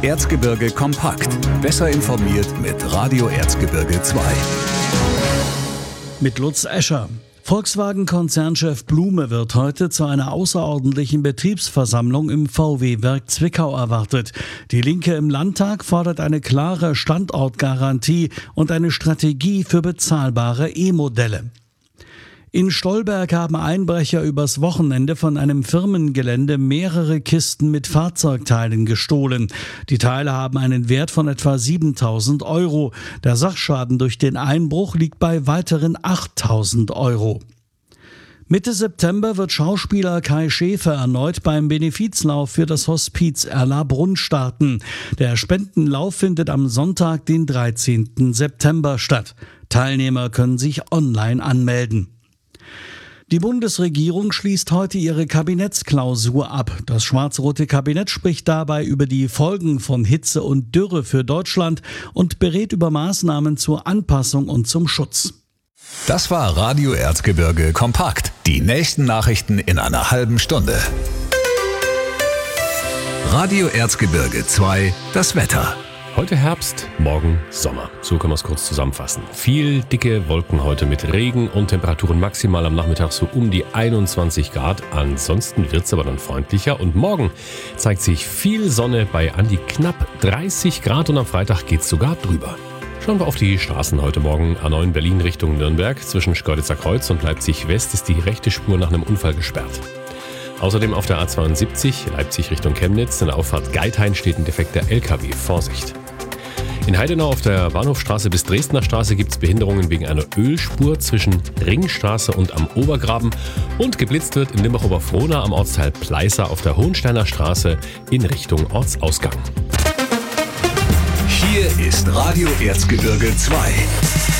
Erzgebirge kompakt. Besser informiert mit Radio Erzgebirge 2. Mit Lutz Escher. Volkswagen-Konzernchef Blume wird heute zu einer außerordentlichen Betriebsversammlung im VW-Werk Zwickau erwartet. Die Linke im Landtag fordert eine klare Standortgarantie und eine Strategie für bezahlbare E-Modelle. In Stolberg haben Einbrecher übers Wochenende von einem Firmengelände mehrere Kisten mit Fahrzeugteilen gestohlen. Die Teile haben einen Wert von etwa 7.000 Euro. Der Sachschaden durch den Einbruch liegt bei weiteren 8.000 Euro. Mitte September wird Schauspieler Kai Schäfer erneut beim Benefizlauf für das Hospiz Erlabrunn starten. Der Spendenlauf findet am Sonntag, den 13. September statt. Teilnehmer können sich online anmelden. Die Bundesregierung schließt heute ihre Kabinettsklausur ab. Das schwarz-rote Kabinett spricht dabei über die Folgen von Hitze und Dürre für Deutschland und berät über Maßnahmen zur Anpassung und zum Schutz. Das war Radio Erzgebirge kompakt. Die nächsten Nachrichten in einer halben Stunde. Radio Erzgebirge 2, das Wetter. Heute Herbst, morgen Sommer. So kann man es kurz zusammenfassen. Viel dicke Wolken heute mit Regen und Temperaturen maximal am Nachmittag so um die 21 Grad. Ansonsten wird es aber dann freundlicher. Und morgen zeigt sich viel Sonne bei an die knapp 30 Grad und am Freitag geht es sogar drüber. Schauen wir auf die Straßen heute Morgen. A9 Berlin Richtung Nürnberg. Zwischen Schkeuditzer Kreuz und Leipzig West ist die rechte Spur nach einem Unfall gesperrt. Außerdem auf der A72 Leipzig Richtung Chemnitz. In der Auffahrt Geithain steht ein defekter LKW. Vorsicht! In Heidenau auf der Bahnhofstraße bis Dresdner Straße gibt es Behinderungen wegen einer Ölspur zwischen Ringstraße und am Obergraben. Und geblitzt wird in Limbach-Oberfrohna am Ortsteil Pleißer auf der Hohensteiner Straße in Richtung Ortsausgang. Hier ist Radio Erzgebirge 2.